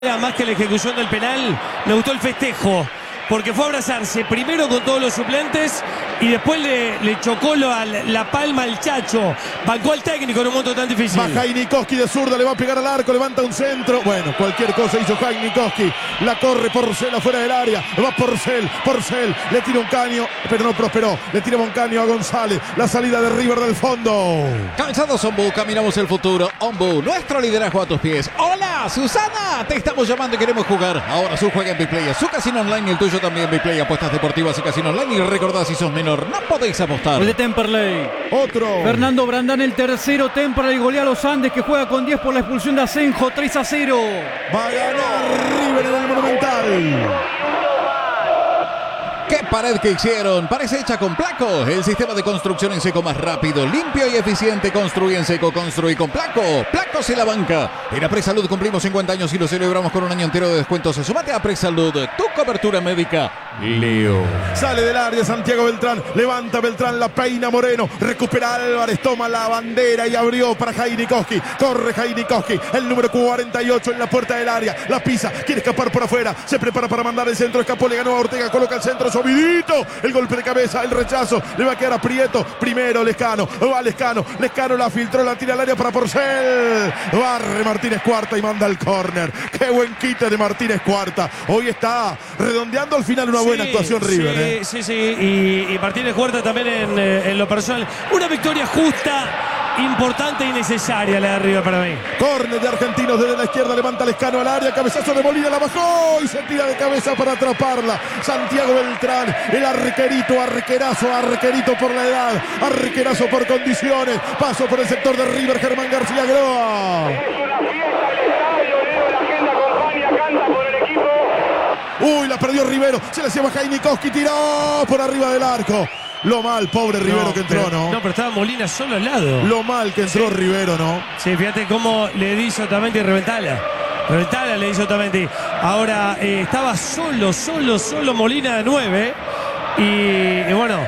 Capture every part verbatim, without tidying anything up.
Más que la ejecución del penal, me gustó el festejo, porque fue a abrazarse primero con todos los suplentes y después le, le chocó la, la palma al Chacho. Bancó al técnico en un momento tan difícil. Baja Nikoski de zurda, le va a pegar al arco, levanta un centro. Bueno, cualquier cosa hizo Nikoski. La corre Porcel afuera del área. Va Porcel, Porcel, le tira un caño, pero no prosperó. Le tira un caño a González. La salida de River del fondo. Cabezados Ombu, caminamos el futuro. Ombu, nuestro liderazgo a tus pies. Hola, Susana, te estamos llamando y queremos jugar. Ahora su juega en Biplaya, su casino online y el tuyo también. Biplaya, apuestas deportivas y casino online. Y recordad, si sos menor, no podéis apostar. El de Temperley. Otro. Fernando Brandán, el tercero. Temperley golea a los Andes, que juega con diez por la expulsión de Asenjo. tres a cero. Va a ganar River en el Monumental. ¡Qué pared que hicieron! Parece hecha con Placo. El sistema de construcción en seco más rápido, limpio y eficiente. Construye en seco, construye con Placo. Placo se la banca. En Apresalud cumplimos cincuenta años y lo celebramos con un año entero de descuentos. Sumate a Apresalud, tu cobertura médica. Leo. Sale del área Santiago Beltrán. Levanta Beltrán, la peina Moreno. Recupera Álvarez, toma la bandera y abrió para Nikoski. Corre Nikoski, el número cuarenta y ocho en la puerta del área. La pisa, quiere escapar por afuera. Se prepara para mandar el centro. Escapó, le ganó a Ortega. Coloca el centro. Vidito, el golpe de cabeza, el rechazo, le va a quedar a Prieto, primero Lescano, va Lescano, Lescano la filtró, la tira al área para Porcel, barre Martínez Cuarta y manda al córner. Qué buen quite de Martínez Cuarta, hoy está redondeando al final una sí, buena actuación River. Sí, ¿eh? sí, sí, y, y Martínez Cuarta también en, en lo personal, una victoria justa, importante y necesaria la de River para mí. Córner de Argentinos desde la izquierda, levanta Lescano al área, cabezazo de Molina, la bajó y se tira de cabeza para atraparla. Santiago Beltrán, el arquerito, arquerazo, arquerito por la edad, arquerazo por condiciones. Paso por el sector de River, Germán García Groa. Uy, la perdió Rivero, se la lleva Nikoski, tiró por arriba del arco. Lo mal, pobre Rivero no, que entró, pero, ¿no? No, pero estaba Molina solo al lado. Lo mal que entró sí. Rivero, ¿no? Sí, fíjate cómo le hizo Otamendi y Reventala. Reventala le hizo Otamendi. Ahora, eh, estaba solo, solo, solo Molina de nueve. Y, y bueno,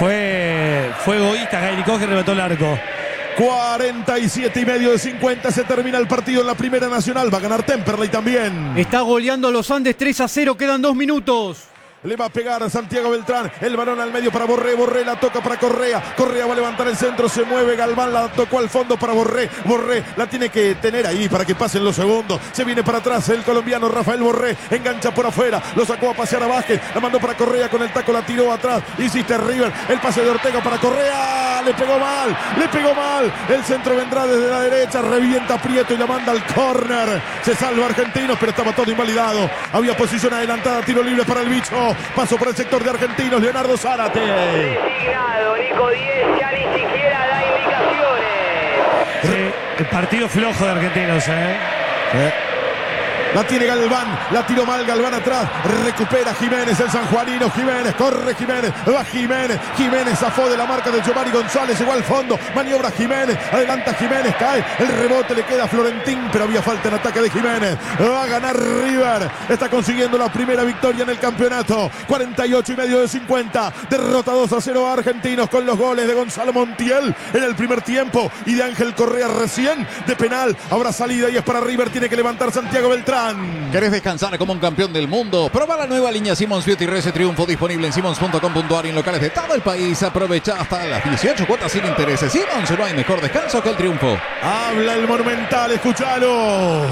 fue, fue egoísta. Nikoski reventó el arco. cuarenta y siete y medio de cincuenta, se termina el partido en la Primera Nacional. Va a ganar Temperley también. Está goleando a los Andes tres a cero, quedan dos minutos. Le va a pegar a Santiago Beltrán. El balón al medio para Borré. Borré la toca para Correa. Correa va a levantar el centro. Se mueve Galván. La tocó al fondo para Borré. Borré la tiene que tener ahí para que pasen los segundos. Se viene para atrás el colombiano Rafael Borré. Engancha por afuera. Lo sacó a pasear a Vázquez. La mandó para Correa con el taco. La tiró atrás. Hiciste River. El pase de Ortega para Correa. Le pegó mal. Le pegó mal. El centro vendrá desde la derecha. Revienta Prieto y la manda al córner. Se salva Argentinos, pero estaba todo invalidado. Había posición adelantada. Tiro libre para el bicho. Paso por el sector de Argentinos, Leonardo Zárate. Designado Nico Díez, ya ni siquiera da indicaciones. Sí, el partido flojo de Argentinos, ¿eh? ¿Eh? La tiene Galván, la tiró mal Galván atrás, recupera Jiménez, el sanjuanino, Jiménez, corre Jiménez, va Jiménez, Jiménez zafó de la marca de Giovanni González, llegó al fondo, maniobra Jiménez, adelanta Jiménez, cae, el rebote le queda a Florentín, pero había falta en ataque de Jiménez, va a ganar River, está consiguiendo la primera victoria en el campeonato, cuarenta y ocho y medio de cincuenta, derrota dos a cero a Argentinos con los goles de Gonzalo Montiel en el primer tiempo y de Ángel Correa recién, de penal, habrá salida y es para River, tiene que levantar Santiago Beltrán. ¿Querés descansar como un campeón del mundo? Proba la nueva línea Simmons Beauty Rese Triunfo, disponible en simmons punto com punto a r y en locales de todo el país. Aprovecha hasta las dieciocho cuotas sin intereses. Simmons, no hay mejor descanso que el triunfo. Habla el Monumental, escúchalo.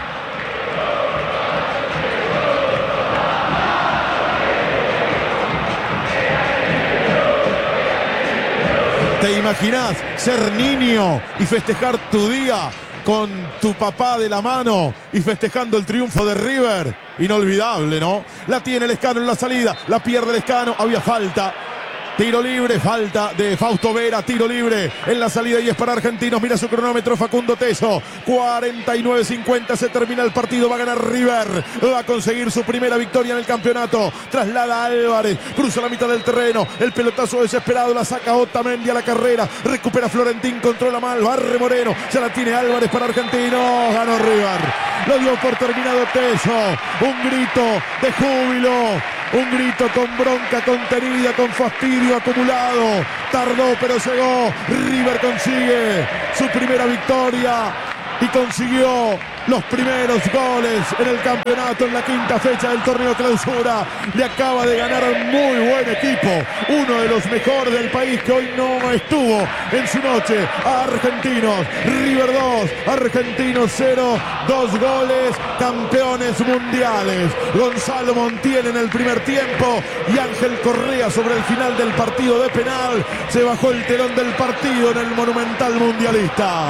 ¿Te imaginás ser niño y festejar tu día con tu papá de la mano y festejando el triunfo de River? Inolvidable, ¿no? La tiene Lescano en la salida, la pierde Lescano, había falta. Tiro libre, falta de Fausto Vera, tiro libre en la salida y es para Argentinos. Mira su cronómetro Facundo Teso, cuarenta y nueve cincuenta, se termina el partido, va a ganar River, va a conseguir su primera victoria en el campeonato. Traslada a Álvarez, cruza la mitad del terreno, el pelotazo desesperado, la saca Otamendi a la carrera, recupera Florentín, controla mal, barre Moreno, ya la tiene Álvarez para Argentinos, ganó River, lo dio por terminado Teso, un grito de júbilo. Un grito con bronca contenida, con fastidio acumulado. Tardó, pero llegó. River consigue su primera victoria y consiguió los primeros goles en el campeonato en la quinta fecha del torneo clausura. Le acaba de ganar a un muy buen equipo, uno de los mejores del país que hoy no estuvo en su noche, a Argentinos. River dos, Argentinos cero, dos goles, campeones mundiales. Gonzalo Montiel en el primer tiempo y Ángel Correa sobre el final del partido de penal se bajó el telón del partido en el Monumental Mundialista.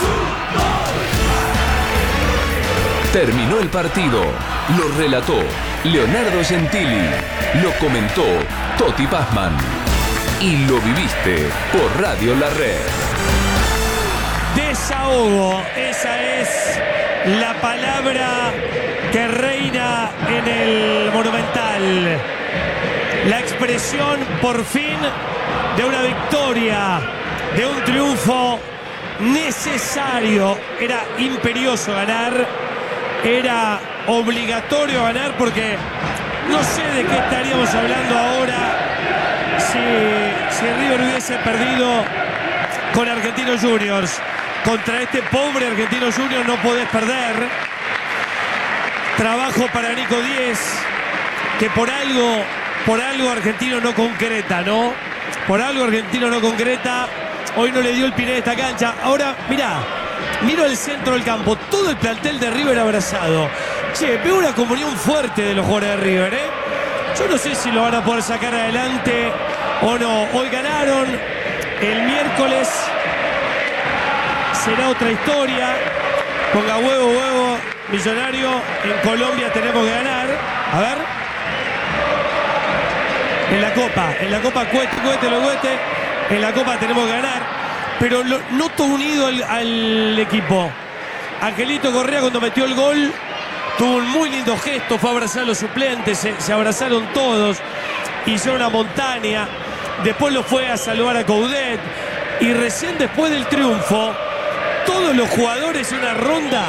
Terminó el partido, lo relató Leonardo Gentili, lo comentó Toti Pazman y lo viviste por Radio La Red. Desahogo, esa es la palabra que reina en el Monumental. La expresión por fin de una victoria, de un triunfo necesario. Era imperioso ganar, era obligatorio ganar, porque no sé de qué estaríamos hablando ahora si, si River hubiese perdido con Argentinos Juniors. Contra este pobre Argentinos Juniors no podés perder. Trabajo para Nico Díez, que por algo, por algo Argentino no concreta, ¿no? Por algo Argentino no concreta. Hoy no le dio el pie a esta cancha. Ahora, mirá, miro el centro del campo, todo el plantel de River abrazado. Che, veo una comunión fuerte de los jugadores de River, ¿eh? Yo no sé si lo van a poder sacar adelante o no. Hoy ganaron, el miércoles será otra historia. Ponga huevo, huevo, Millonario. En Colombia tenemos que ganar. A ver. En la Copa, en la Copa, cuete, cuete, lo cuete. En la Copa tenemos que ganar. Pero lo, noto unido al, al equipo. Angelito Correa, cuando metió el gol, tuvo un muy lindo gesto. Fue a abrazar a los suplentes. Se, se abrazaron todos. Hizo una montaña. Después lo fue a saludar a Coudet. Y recién después del triunfo, todos los jugadores en una ronda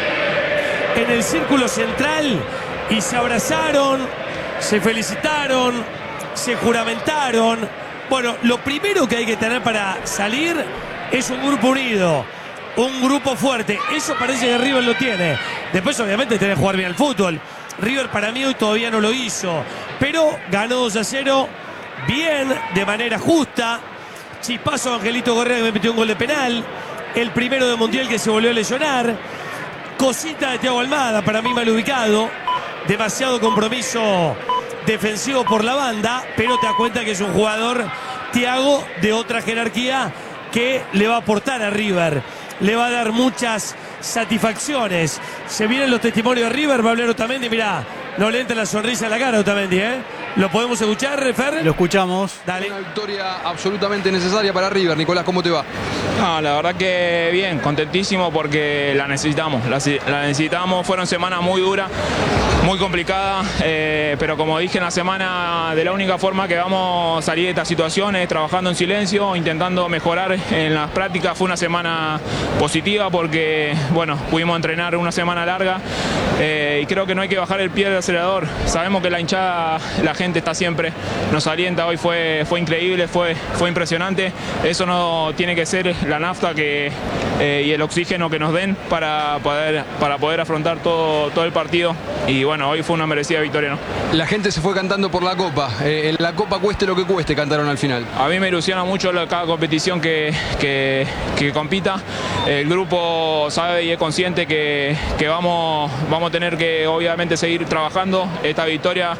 en el círculo central y se abrazaron, se felicitaron, se juramentaron. Bueno, lo primero que hay que tener para salir es un grupo unido, un grupo fuerte. Eso parece que River lo tiene. Después obviamente tiene que jugar bien al fútbol. River para mí hoy todavía no lo hizo, pero ganó dos a cero, bien, de manera justa. Chispazo Angelito Correa, que me metió un gol de penal. El primero de Montiel, que se volvió a lesionar. Cosita de Thiago Almada, para mí mal ubicado. Demasiado compromiso defensivo por la banda, pero te das cuenta que es un jugador, Thiago, de otra jerarquía, que le va a aportar a River. Le va a dar muchas satisfacciones. Se vienen los testimonios de River, va a hablar Otamendi. Mirá, no le entra la sonrisa en la cara a Otamendi, ¿eh? ¿Lo podemos escuchar, Fer? Lo escuchamos. Dale. Una victoria absolutamente necesaria para River. Nicolás, ¿cómo te va? No, la verdad que bien, contentísimo porque la necesitamos, la, la necesitamos. Fueron semanas muy duras, muy complicadas, eh, pero como dije en la semana, de la única forma que vamos a salir de estas situaciones, trabajando en silencio, intentando mejorar en las prácticas. Fue una semana positiva porque, bueno, pudimos entrenar una semana larga, eh, y creo que no hay que bajar el pie del acelerador. Sabemos que la hinchada, la gente está siempre, nos alienta. Hoy fue, fue increíble, fue, fue impresionante. Eso no tiene que ser la nafta que, eh, y el oxígeno que nos den para poder, para poder afrontar todo, todo el partido. Y bueno, hoy fue una merecida victoria, ¿no? La gente se fue cantando por la Copa. Eh, en la Copa cueste lo que cueste, cantaron al final. A mí me ilusiona mucho la, cada competición que, que, que compita. El grupo sabe y es consciente que, que vamos, vamos a tener que obviamente seguir trabajando. Esta victoria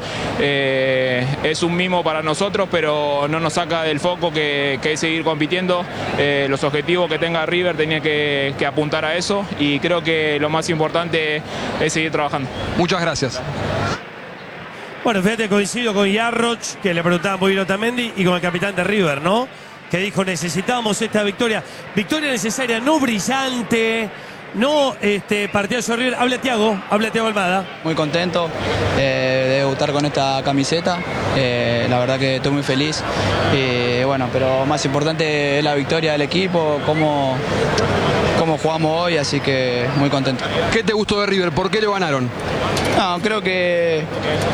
eh, es un mimo para nosotros, pero no nos saca del foco que, que es seguir compitiendo. Eh, los objetivos que tenga River tenía que, que apuntar a eso, y creo que lo más importante es seguir trabajando. Muchas gracias. Bueno, fíjate, coincido con Yarroch, que le preguntaba muy bien a Otamendi, y con el capitán de River, ¿no? Que dijo, necesitábamos esta victoria. Victoria necesaria, no brillante, no este, partidazo de River. Habla Thiago, habla Thiago Almada. Muy contento eh, de debutar con esta camiseta. Eh, la verdad que estoy muy feliz. Y bueno, pero más importante es la victoria del equipo, cómo, cómo cómo jugamos hoy, así que muy contento. ¿Qué te gustó de River? ¿Por qué lo ganaron? No, creo que,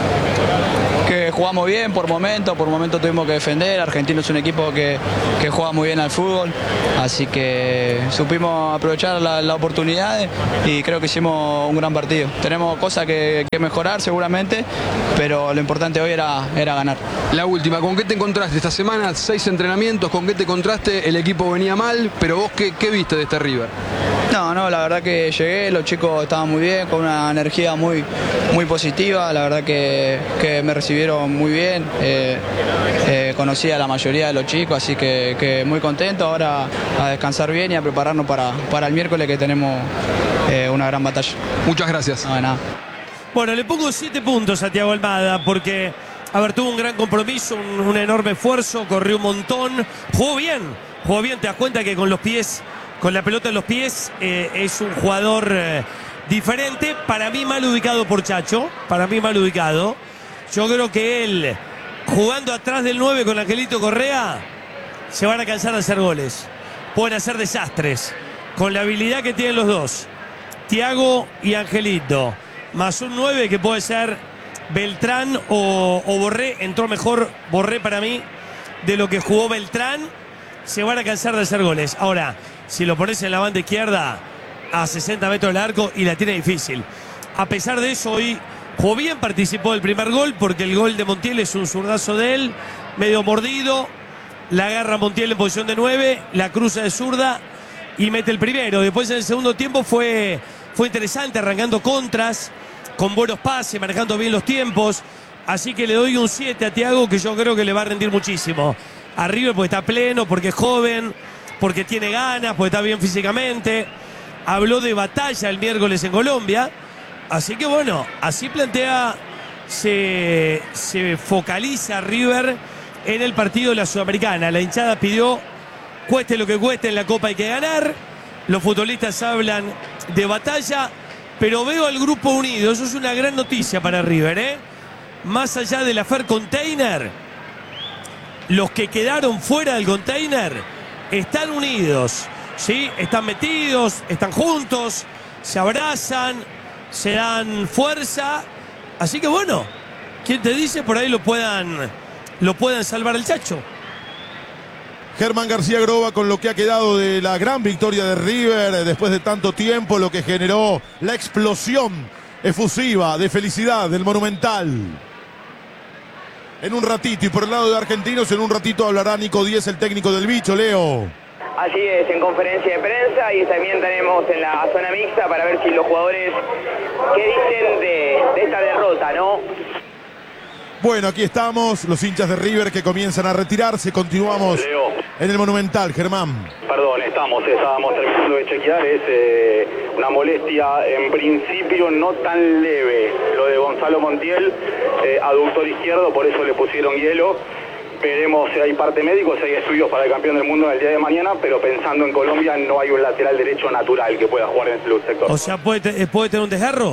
que jugamos bien por momentos, por momentos tuvimos que defender. Argentino es un equipo que, que juega muy bien al fútbol, así que supimos aprovechar las la oportunidades y creo que hicimos un gran partido. Tenemos cosas que, que mejorar seguramente, pero lo importante hoy era, era ganar. La última, ¿con qué te encontraste esta semana? Seis entrenamientos, ¿con qué te encontraste? El equipo venía mal, pero vos, ¿qué, qué viste de este River? No, no, la verdad que llegué, los chicos estaban muy bien, con una energía muy, muy positiva, la verdad que, que me recibieron muy bien, eh, eh, conocí a la mayoría de los chicos, así que, que muy contento, ahora a descansar bien y a prepararnos para, para el miércoles que tenemos eh, una gran batalla. Muchas gracias. No, de nada. Bueno, le pongo siete puntos a Thiago Almada porque, a ver, tuvo un gran compromiso, un, un enorme esfuerzo, corrió un montón, jugó bien, jugó bien, te das cuenta que con los pies, con la pelota en los pies, eh, es un jugador eh, diferente, para mí mal ubicado por Chacho, para mí mal ubicado. Yo creo que él, jugando atrás del nueve con Angelito Correa, se van a cansar de hacer goles, pueden hacer desastres, con la habilidad que tienen los dos, Thiago y Angelito, más un nueve que puede ser Beltrán o, o Borré. Entró mejor Borré para mí de lo que jugó Beltrán. Se van a cansar de hacer goles. Ahora, si lo pones en la banda izquierda a sesenta metros del arco y la tiene difícil. A pesar de eso, hoy jugó bien, participó del primer gol porque el gol de Montiel es un zurdazo de él, medio mordido. La agarra Montiel en posición de nueve, la cruza de zurda y mete el primero. Después en el segundo tiempo fue, fue interesante, arrancando contras, con buenos pases, manejando bien los tiempos. Así que le doy un siete a Thiago, que yo creo que le va a rendir muchísimo. A River porque está pleno, porque es joven, porque tiene ganas, porque está bien físicamente. Habló de batalla el miércoles en Colombia. Así que bueno, así plantea, se, se focaliza River en el partido de la Sudamericana. La hinchada pidió, cueste lo que cueste, en la Copa hay que ganar. Los futbolistas hablan de batalla, pero veo al grupo unido. Eso es una gran noticia para River, ¿eh? Más allá del Afer Container, los que quedaron fuera del container están unidos, ¿sí? Están metidos, están juntos, se abrazan, se dan fuerza. Así que bueno, ¿quién te dice por ahí lo puedan, lo puedan salvar el Chacho? Germán García Groba con lo que ha quedado de la gran victoria de River después de tanto tiempo, lo que generó la explosión efusiva de felicidad del Monumental. En un ratito, y por el lado de Argentinos, en un ratito hablará Nico Díez, el técnico del Bicho, Leo. Así es, en conferencia de prensa, y también tenemos en la zona mixta para ver si los jugadores, ¿qué dicen de, de esta derrota, no? Bueno, aquí estamos, los hinchas de River que comienzan a retirarse. Continuamos Leo. En el Monumental, Germán. Perdón, estamos, estábamos terminando de chequear. Es eh, una molestia en principio no tan leve. Lo de Gonzalo Montiel, eh, aductor izquierdo, por eso le pusieron hielo. Veremos si hay parte médico, si hay estudios para el campeón del mundo en el día de mañana, pero pensando en Colombia no hay un lateral derecho natural que pueda jugar en ese sector. O sea, ¿puede, ¿puede tener un desgarro?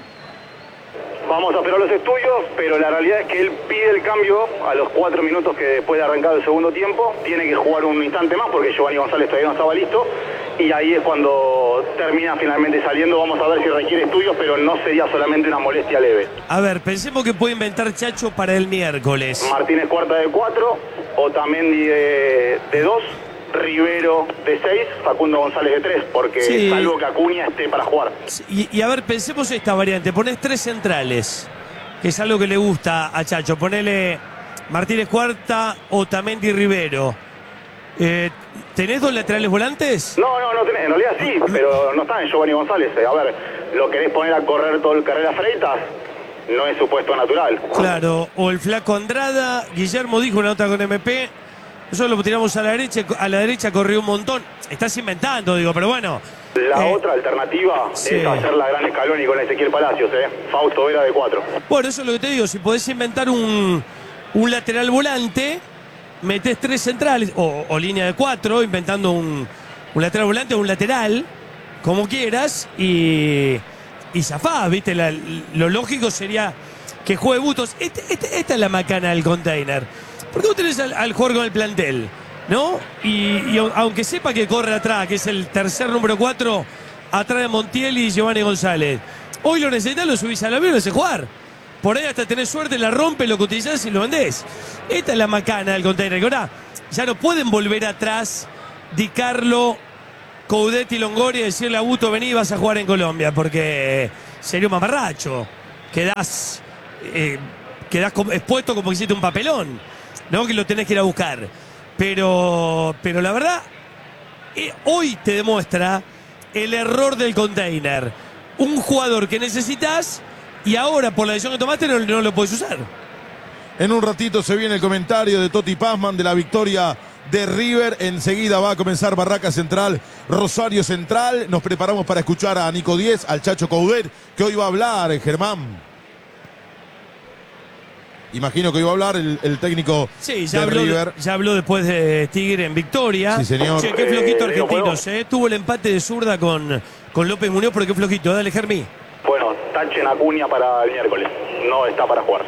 Vamos a esperar los estudios, pero la realidad es que él pide el cambio a los cuatro minutos que después de arrancar el segundo tiempo. Tiene que jugar un instante más porque Giovanni González todavía no estaba listo. Y ahí es cuando termina finalmente saliendo. Vamos a ver si requiere estudios, pero no sería solamente una molestia leve. A ver, pensemos que puede inventar Chacho para el miércoles. Martínez Cuarta de cuatro, Otamendi de, de dos, Rivero de seis, Facundo González de tres, porque Sí. salvo que Acuña esté para jugar. Y, y a ver, pensemos esta variante. Ponés tres centrales, que es algo que le gusta a Chacho. Ponele Martínez Cuarta, Otamendi y Rivero. Eh, ¿Tenés dos laterales volantes? No, no, no tenés, en realidad sí, pero no está en Giovanni González. A ver, lo querés poner a correr todo el carrera Freitas, no es su puesto natural. Claro, o el flaco Andrada. Guillermo dijo una nota con M P. Nosotros lo tiramos a la derecha, a la derecha corrió un montón. Estás inventando, digo, pero bueno. La eh, otra alternativa sí. es hacer la gran Scaloni con Ezequiel Palacios, ¿eh? Fausto Vera de cuatro. Bueno, eso es lo que te digo. Si podés inventar un, un lateral volante, metés tres centrales, o, o línea de cuatro, inventando un, un lateral volante o un lateral, como quieras, y, y zafás, ¿viste? La, lo lógico sería que juegue Bustos. Este, este, esta es la macana del container. ¿Por qué vos tenés al, al jugador con el plantel? ¿no? Y, y aunque sepa que corre atrás, que es el tercer número cuatro, atrás de Montiel y Giovanni González. Hoy lo necesitas, lo subís al avión y lo haces jugar. Por ahí hasta tenés suerte, la rompe, lo cotizás y lo vendés. Esta es la macana del container. Ahora ya no pueden volver atrás Di Carlo, Coudet y Longoria y decirle a Buto, vení, vas a jugar en Colombia, porque sería un mamarracho. Quedás, eh, quedás expuesto como que hiciste un papelón, ¿no? Que lo tenés que ir a buscar. Pero, pero la verdad, eh, hoy te demuestra el error del container. Un jugador que necesitas y ahora por la decisión que tomaste no, no lo puedes usar. En un ratito se viene el comentario de Toti Pazman de la victoria de River. Enseguida va a comenzar Barraca Central, Rosario Central. Nos preparamos para escuchar a Nico Diez, al Chacho Coudet, que hoy va a hablar, Germán. Imagino que hoy va a hablar el, el técnico sí, ya de habló, River. Ya habló después de Tigre en victoria. Sí, señor. Che, qué flojito Eh, Argentinos, ¿eh? Tuvo el empate de zurda con, con López Muñoz, pero qué flojito. Dale, Germí. Bueno, tachen Acuña para el miércoles. No está para jugar.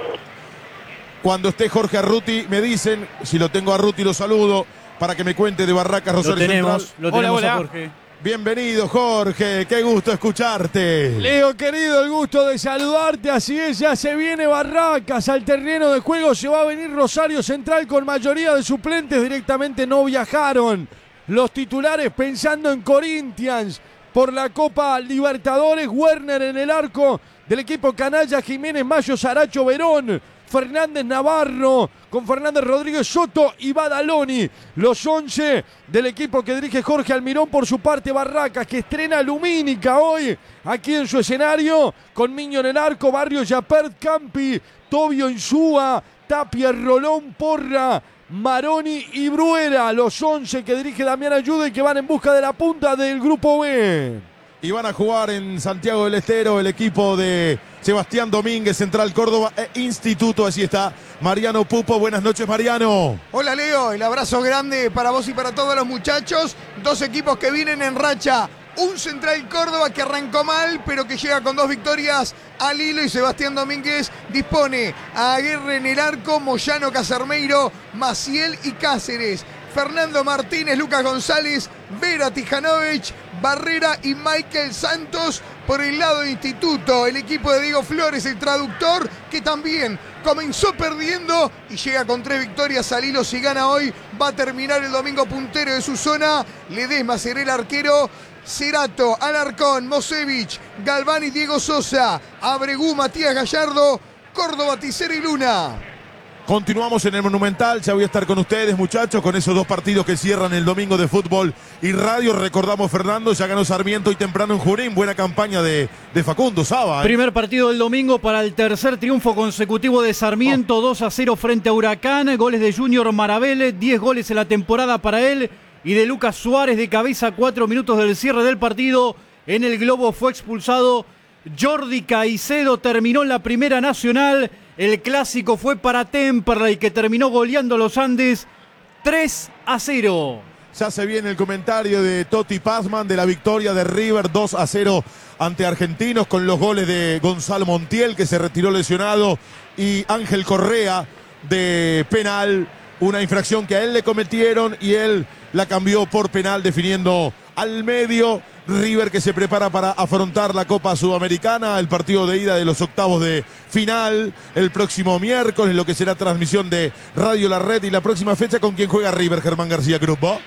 Cuando esté Jorge Arruti, me dicen, si lo tengo a Arruti lo saludo, para que me cuente de Barracas Rosario Lo tenemos, Central. lo tenemos Hola, a hola. Jorge. Bienvenido, Jorge, qué gusto escucharte. Leo, querido, el gusto de saludarte. Así es, ya se viene Barracas al terreno de juego. Se va a venir Rosario Central con mayoría de suplentes. Directamente no viajaron los titulares pensando en Corinthians por la Copa Libertadores. Werner en el arco del equipo canalla, Jiménez, Mayo, Saracho, Verón, Fernández, Navarro, con Fernández, Rodríguez, Soto y Badaloni. Los once del equipo que dirige Jorge Almirón. Por su parte, Barracas, que estrena Lumínica hoy aquí en su escenario, con Miño en el arco, Barrio, Yapert, Campi, Tobio, Insúa, Tapia, Rolón, Porra, Maroni y Bruera. Los once que dirige Damián Ayuda y que van en busca de la punta del Grupo B. Y van a jugar en Santiago del Estero el equipo de Sebastián Domínguez, Central Córdoba e Instituto. Así está Mariano Pupo. Buenas noches, Mariano. Hola, Leo. El abrazo grande para vos y para todos los muchachos. Dos equipos que vienen en racha. Un Central Córdoba que arrancó mal, pero que llega con dos victorias al hilo. Y Sebastián Domínguez dispone a Aguirre en el arco, Moyano, Casermeiro, Maciel y Cáceres. Fernando Martínez, Lucas González, Vera Tijanovic, Barrera y Michael Santos por el lado de Instituto. El equipo de Diego Flores, el traductor, que también comenzó perdiendo y llega con tres victorias al hilo. Si gana hoy, va a terminar el domingo puntero de su zona. Ledesma será el arquero. Cerato, Alarcón, Mosevich, Galván y Diego Sosa, Abregú, Matías Gallardo, Córdoba, Ticero y Luna. Continuamos en el Monumental, ya voy a estar con ustedes, muchachos, con esos dos partidos que cierran el domingo de fútbol y radio. Recordamos, Fernando, ya ganó Sarmiento y temprano en Junín. Buena campaña de, de Facundo Saba. ¿eh? Primer partido del domingo para el tercer triunfo consecutivo de Sarmiento, oh. dos a cero frente a Huracán. Goles de Junior Maravele, diez goles en la temporada para él. Y de Lucas Suárez de cabeza, cuatro minutos del cierre del partido. En el globo fue expulsado Jordi Caicedo, terminó la Primera Nacional. El clásico fue para Temperley, que terminó goleando a los Andes tres a cero. Ya se viene el comentario de Toti Pazman de la victoria de River dos a cero ante Argentinos, con los goles de Gonzalo Montiel, que se retiró lesionado, y Ángel Correa de penal. Una infracción que a él le cometieron y él la cambió por penal, definiendo al medio. River que se prepara para afrontar la Copa Sudamericana, el partido de ida de los octavos de final el próximo miércoles, lo que será transmisión de Radio La Red. Y la próxima fecha, ¿con quién juega River, Germán García Grupo?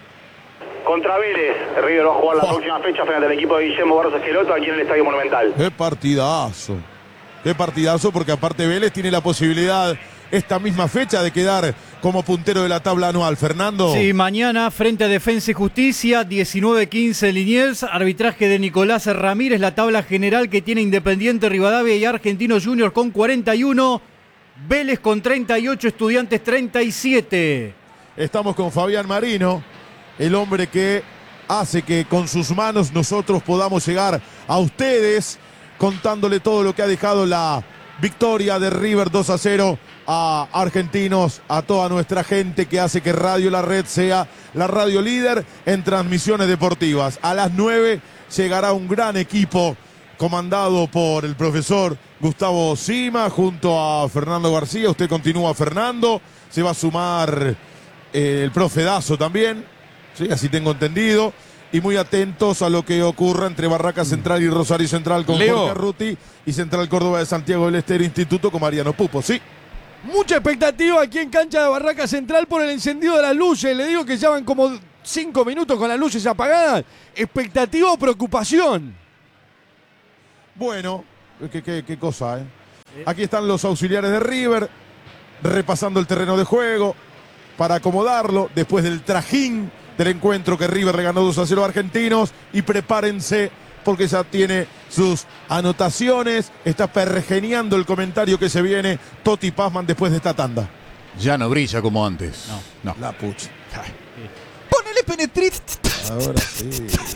Contra Vélez. River va a jugar la oh. próxima fecha frente al equipo de Guillermo Barros Esqueloto aquí en el Estadio Monumental. Qué partidazo, qué partidazo, porque aparte Vélez tiene la posibilidad esta misma fecha de quedar como puntero de la tabla anual. Fernando. Sí, mañana frente a Defensa y Justicia, diecinueve quince Liniers, arbitraje de Nicolás Ramírez, la tabla general que tiene Independiente Rivadavia y Argentinos Juniors con cuarenta y uno, Vélez con treinta y ocho, Estudiantes treinta y siete. Estamos con Fabián Marino, el hombre que hace que con sus manos nosotros podamos llegar a ustedes, contándole todo lo que ha dejado la victoria de River dos a cero a Argentinos, a toda nuestra gente que hace que Radio La Red sea la radio líder en transmisiones deportivas. A las nueve llegará un gran equipo comandado por el profesor Gustavo Sima junto a Fernando García. Usted continúa, Fernando. Se va a sumar eh, el profe Dazo también, ¿sí? Así tengo entendido. Y muy atentos a lo que ocurra entre Barraca Central y Rosario Central con Leo. Jorge Arruti y Central Córdoba de Santiago del Estero Instituto con Mariano Pupo, ¿sí? Mucha expectativa aquí en cancha de Barraca Central por el encendido de las luces. Le digo que ya van como cinco minutos con las luces apagadas. ¿Expectativa o preocupación? Bueno, qué, qué, qué cosa, ¿eh? Aquí están los auxiliares de River, repasando el terreno de juego para acomodarlo después del trajín del encuentro que River le ganó dos a cero a Argentinos. Y prepárense porque ya tiene sus anotaciones. Está pergeneando el comentario que se viene Toti Pazman después de esta tanda. Ya no brilla como antes. No, no. La pucha. Ponele penetrit. Ahora sí.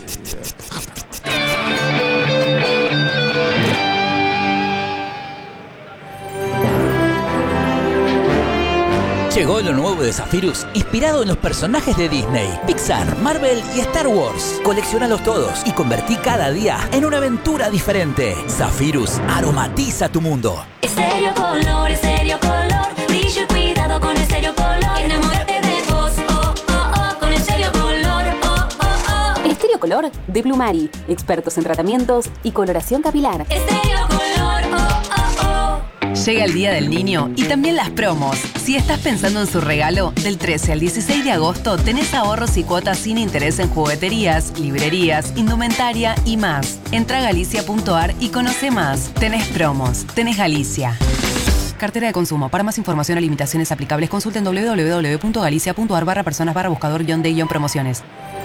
Llegó lo nuevo de Zephyrus, inspirado en los personajes de Disney, Pixar, Marvel y Star Wars. Colecciónalos todos y convertí cada día en una aventura diferente. Zephyrus aromatiza tu mundo. Estéreo Color, Estéreo Color, brillo y cuidado con Estéreo Color. Enamórate de vos, oh, oh, oh, con Estéreo Color, oh, oh, oh. Estéreo Color de Blumari, expertos en tratamientos y coloración capilar. Estéreo Color, oh, oh, oh. Llega el Día del Niño y también las promos. Si estás pensando en su regalo, del trece al dieciséis de agosto tenés ahorros y cuotas sin interés en jugueterías, librerías, indumentaria y más. Entra a galicia punto ar y conoce más. Tenés promos, tenés Galicia. Cartera de consumo. Para más información o limitaciones aplicables, consulten doble u doble u doble u punto galicia punto ar barra personas barra buscador guión de guión promociones.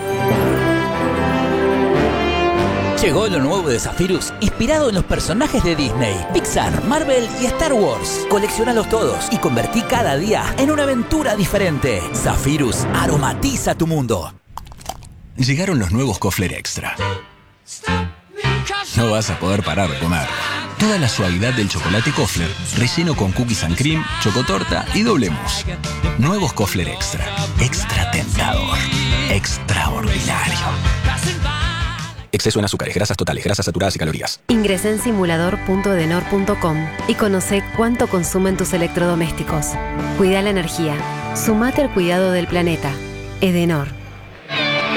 Llegó lo nuevo de Zephyrus, inspirado en los personajes de Disney, Pixar, Marvel y Star Wars. Colecciónalos todos y convertí cada día en una aventura diferente. Zephyrus aromatiza tu mundo. Llegaron los nuevos Kofler Extra. No vas a poder parar de comer. Toda la suavidad del chocolate Kofler, relleno con cookies and cream, chocotorta y doble mousse. Nuevos Kofler Extra. Extra tentador. Extraordinario. Exceso en azúcares, grasas totales, grasas saturadas y calorías. Ingresá en simulador punto edenor punto com y conoce cuánto consumen tus electrodomésticos. Cuida la energía. Sumate al cuidado del planeta. Edenor.